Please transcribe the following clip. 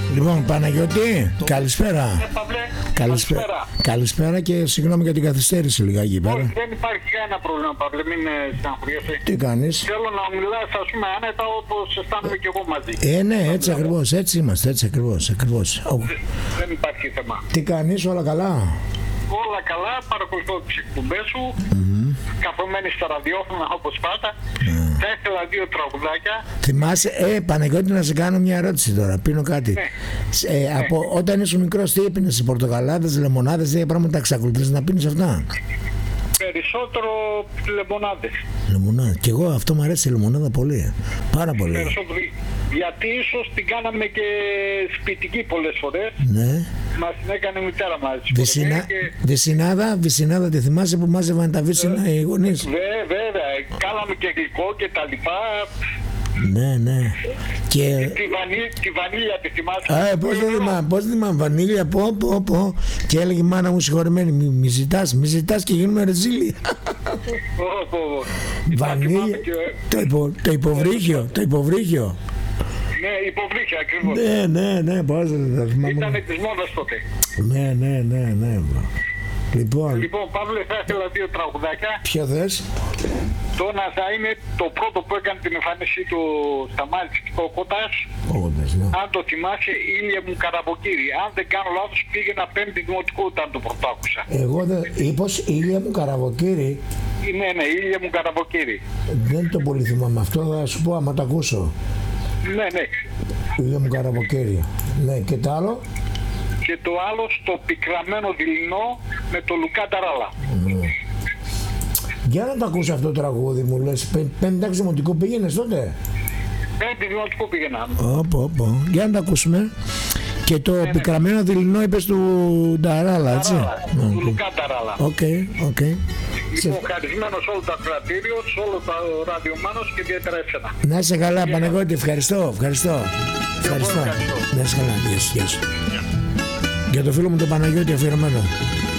Λοιπόν, Παναγιώτη, καλησπέρα. Καλησπέρα και συγγνώμη για την καθυστέρηση λιγάκι πέρα. Όχι, δεν υπάρχει κανένα πρόβλημα, Παύλε, μην στεναχωριέσαι. Τι κάνεις? Θέλω να μιλάς, ας πούμε, άνετα όπως αισθάνομαι και εγώ μαζί. Ναι, έτσι ακριβώς, έτσι είμαστε, έτσι ακριβώς. Δεν υπάρχει θέμα. Τι κάνεις, όλα καλά? Όλα καλά, παρακολουθώ τις εκπομπές σου, καθομένη στα ραδιόφωνα όπως πάντα. Θα ήθελα 2 τραγουδάκια. Θυμάσαι, Παναγιώτη, να σε κάνω μια ερώτηση τώρα, πίνω κάτι. Από όταν ήσουν μικρός, τι έπινες, πορτοκαλάδες, λεμονάδες, τι πράγματα εξακολουθείς να πίνεις αυτά? Περισσότερο λεμονάδες. Λεμονάδα. Κι εγώ αυτό μου αρέσει η λεμονάδα πολύ. Πάρα πολύ. Περισσότερο, γιατί ίσως την κάναμε και σπιτική πολλές φορές. Ναι. Μας την έκανε η μητέρα μας. Βυσσινάδα, τη θυμάσαι που μάζευαν τα βύσσινα οι γονείς? Βέβαια, κάναμε και γλυκό και τα λοιπά. Ναι. Και τη βανίλια τη θυμάσαι? Πώς δεν θυμάμαι, βανίλια, πω. Και έλεγε η μάνα μου συγχωρεμένη, μη ζητάς και γίνουμε ρεζίλοι. Βανίλια, το υποβρύχιο. Ναι, υποβρύχια ακριβώς. Ναι, πώς δεν θα θυμάμαι. Ήτανε της μόδας τότε. Ναι. Λοιπόν, Παύλε, θα ήθελα 2 τραγουδάκια. ποιο θες? Το ένα θα είναι το πρώτο που έκανε την εμφάνισή του Σταμάτης Κόκοτας. Ναι. Αν το θυμάσαι, Ήλια μου Καραβοκύρη. Αν δεν κάνω λάθος, πήγαινα 5η δημοτικού όταν το πρώτο άκουσα. Εγώ δεν... Είπες Ήλια μου Καραβοκύρη? Ναι, Ήλια μου Καραβοκύρη. Δεν το πολύ θυμάμαι αυτό, θα σου πω άμα το ακούσω. Ναι. Ήλια μου Καραβοκύρη. Ναι, και το άλλο? Και το άλλο στο πικραμένο δειλινό με το Λουκά Ταράλα. Για να το ακούσω αυτό το τραγούδι μου, λες, 5η δημοτικού πήγαινες τότε? 5η δημοτικού πήγαινα. Για να το ακούσουμε. Και το πικραμένο δειλινό είπες του Ταράλα, έτσι? Του Λουκά Ταράλα. Οκ. Λοιπόν, χαρισμένο σε όλο το ακροατήριο, σε όλο το ραδιομάνος και ιδιαίτερα εσένα. Να είσαι καλά, Παναγιώτη, ευχαριστώ. Να είσαι καλά, γεια σου. Για το φίλο μου τον Παναγιώτη αφιερωμένο.